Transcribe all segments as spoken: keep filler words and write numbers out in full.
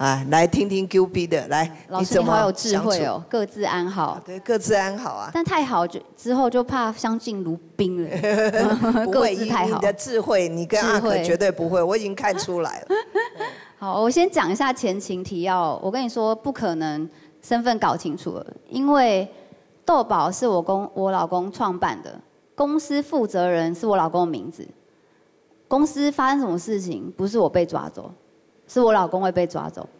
啊，来听听 Q B 的，来， 老师你好有智慧哦，各自安好。 对，各自安好啊。 但太好就之后就怕相敬如宾了。 不会，以你的智慧，你跟阿可绝对不会，我已经看出来了。 好，我先讲一下前情提要。我跟你说，不可能身份搞清楚了，因为豆宝是我公我老公创办的，公司负责人是我老公的名字。公司发生什么事情，不是我被抓走，是我老公会被抓走。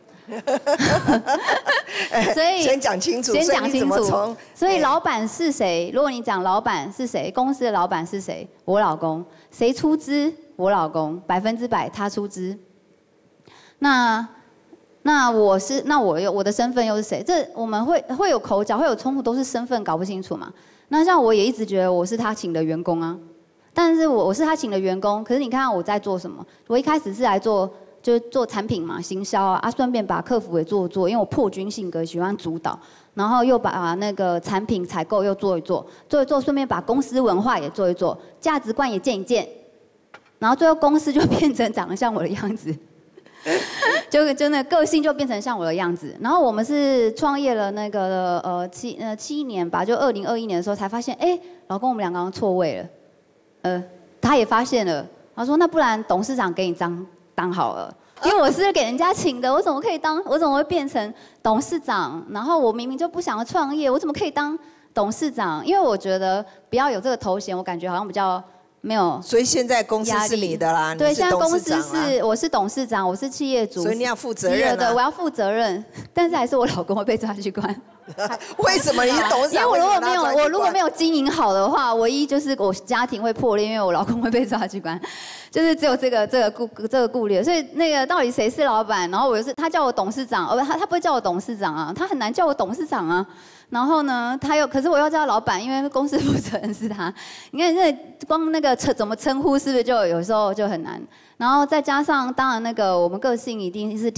所以先讲清楚， 先讲清楚。 所以老板是谁？如果你讲老板是谁，公司的老板是谁？我老公。谁出资？我老公，百分之百他出资。那那我是那我又我的身份又是谁？这我们会会有口角，会有冲突，都是身份搞不清楚嘛。那像我也一直觉得我是他请的员工啊，但是我我是他请的员工，可是你看看我在做什么？我一开始是来做就是做产品嘛，行销啊，啊顺便把客服也做做，因为我破军性格喜欢主导，然后又把那个产品采购又做一做，做一做，顺便把公司文化也做一做，价值观也见一见，然后最后公司就变成长得像我的样子。就就那个性就变成像我的样子，然后我们是创业了那个呃七呃七年吧，就二零二一年的时候才发现，哎，老公我们两个人错位了，呃，他也发现了，他说那不然董事长给你当当好了，因为我是给人家请的，我怎么可以当？我怎么会变成董事长？然后我明明就不想要创业，我怎么可以当董事长？因为我觉得不要有这个头衔，我感觉好像比较。没有， 所以现在公司是你的啦， 对，现在公司是我是董事长，我是企业主， 所以你要负责任、啊。 对，我要负责任，但是还是我老公会被抓去关。 为什么你董事长？ 因为我如果没有我如果没有经营好的话，唯一就是我家庭会破裂，因为我老公会被抓去关，就是只有这个这个顾这个顾虑。所以那个到底谁是老板？然后我又是他叫我董事长，哦不，他他不会叫我董事长啊，他很难叫我董事长啊。然后呢，他又可是我要叫老板，因为公司负责人是他。你看，那光那个称怎么称呼，是不是就有时候就很难？然后再加上，当然那个我们个性一定是